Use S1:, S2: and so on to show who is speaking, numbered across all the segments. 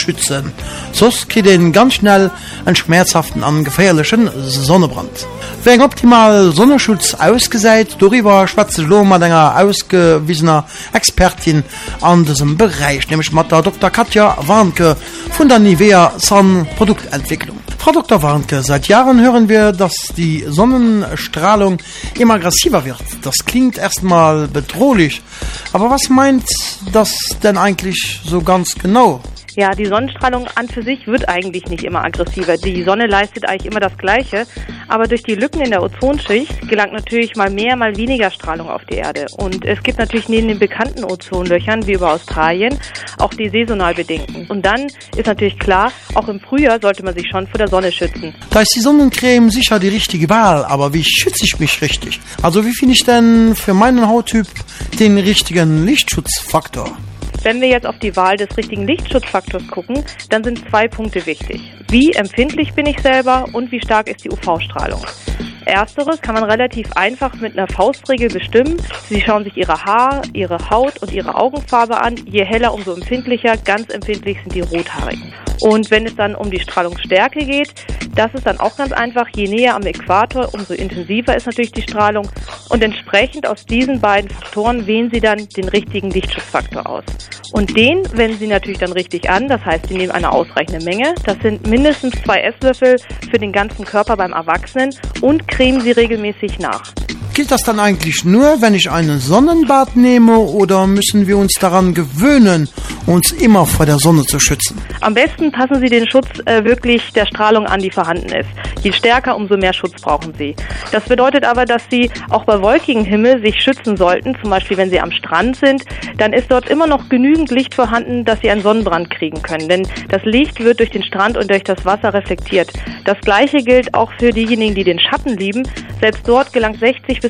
S1: schützen. Sonst kriegt den ganz schnell einen schmerzhaften und gefährlichen Sonnenbrand. Wegen optimal Sonnenschutz ausgesät, darüber schwätze ich mit einer ausgewiesener Expertin an diesem Bereich, nämlich mit der Dr. Katja Warnke von der Nivea Sun Produktentwicklung. Frau Dr. Warnke, seit Jahren hören wir, dass die Sonnenstrahlung immer aggressiver wird. Das klingt erstmal bedrohlich, aber was meint das denn eigentlich so ganz genau?
S2: Ja, die Sonnenstrahlung an für sich wird eigentlich nicht immer aggressiver. Die Sonne leistet eigentlich immer das Gleiche. Aber durch die Lücken in der Ozonschicht gelangt natürlich mal mehr, mal weniger Strahlung auf die Erde. Und es gibt natürlich neben den bekannten Ozonlöchern, wie über Australien, auch die saisonal bedingten. Und dann ist natürlich klar, auch im Frühjahr sollte man sich schon vor der Sonne schützen.
S1: Da ist die Sonnencreme sicher die richtige Wahl, aber wie schütze ich mich richtig? Also wie finde ich denn für meinen Hauttyp den richtigen Lichtschutzfaktor?
S2: Wenn wir jetzt auf die Wahl des richtigen Lichtschutzfaktors gucken, dann sind 2 Punkte wichtig. Wie empfindlich bin ich selber und wie stark ist die UV-Strahlung? Ersteres kann man relativ einfach mit einer Faustregel bestimmen. Sie schauen sich Ihre Haut und Ihre Augenfarbe an. Je heller, umso empfindlicher. Ganz empfindlich sind die Rothaarigen. Und wenn es dann um die Strahlungsstärke geht, das ist dann auch ganz einfach. Je näher am Äquator, umso intensiver ist natürlich die Strahlung. Und entsprechend aus diesen beiden Faktoren wählen Sie dann den richtigen Lichtschutzfaktor aus. Und den wenden Sie natürlich dann richtig an. Das heißt, Sie nehmen eine ausreichende Menge. Das sind mindestens 2 Esslöffel für den ganzen Körper beim Erwachsenen und cremen Sie regelmäßig nach.
S1: Gilt das dann eigentlich nur, wenn ich einen Sonnenbad nehme, oder müssen wir uns daran gewöhnen, uns immer vor der Sonne zu schützen?
S2: Am besten passen Sie den Schutz wirklich der Strahlung an, die vorhanden ist. Je stärker, umso mehr Schutz brauchen Sie. Das bedeutet aber, dass Sie auch bei wolkigem Himmel sich schützen sollten. Zum Beispiel, wenn Sie am Strand sind, dann ist dort immer noch genügend Licht vorhanden, dass Sie einen Sonnenbrand kriegen können. Denn das Licht wird durch den Strand und durch das Wasser reflektiert. Das Gleiche gilt auch für diejenigen, die den Schatten lieben. Selbst dort gelangt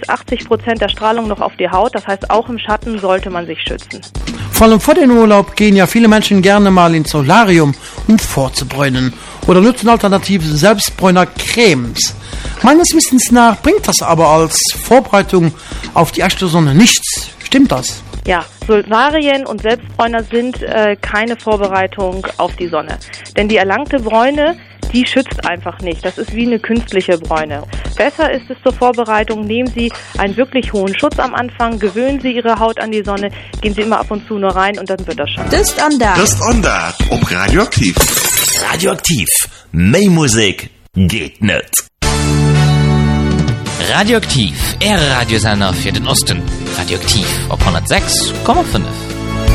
S2: 60-80% der Strahlung noch auf die Haut. Das heißt, auch im Schatten sollte man sich schützen.
S1: Vor allem vor dem Urlaub gehen ja viele Menschen gerne mal ins Solarium, um vorzubräunen, oder nutzen alternative Selbstbräuner-Cremes. Meines Wissens nach bringt das aber als Vorbereitung auf die echte Sonne nichts. Stimmt das?
S2: Ja, Solarien und Selbstbräuner sind keine Vorbereitung auf die Sonne. Denn die erlangte Bräune, die schützt einfach nicht. Das ist wie eine künstliche Bräune. Besser ist es zur Vorbereitung, nehmen Sie einen wirklich hohen Schutz am Anfang, gewöhnen Sie Ihre Haut an die Sonne, gehen Sie immer ab und zu nur rein und dann wird das schon.
S3: Das ist Onda auf Radioaktiv.
S4: Radioaktiv. Mehr Musik geht nicht. Radioaktiv, Radiosender für den Osten. Radioaktiv auf 106,5.